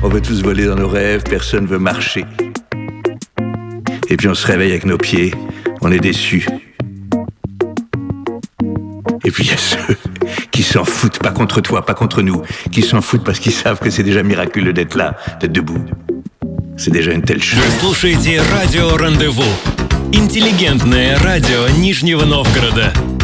veut tous voler dans nos rêves, personne veut marcher. Et puis on se réveille avec nos pieds, on est déçus. Et puis il y a ceux qui s'en foutent, pas contre toi, pas contre nous, qui s'en foutent parce qu'ils savent que c'est déjà miraculeux d'être là, d'être debout. C'est déjà une telle chose. Вы слушаете радио «Рандеву». Интеллигентное радио Нижнего Новгорода.